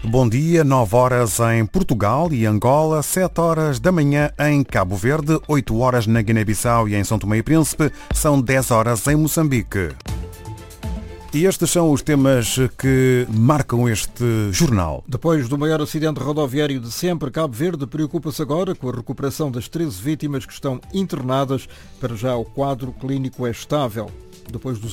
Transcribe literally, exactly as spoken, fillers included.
Bom dia, nove horas em Portugal e Angola, sete horas da manhã em Cabo Verde, oito horas na Guiné-Bissau e em São Tomé e Príncipe, são dez horas em Moçambique. E estes são os temas que marcam este jornal. Depois do maior acidente rodoviário de sempre, Cabo Verde preocupa-se agora com a recuperação das treze vítimas que estão internadas. Para já o quadro clínico é estável. Depois dos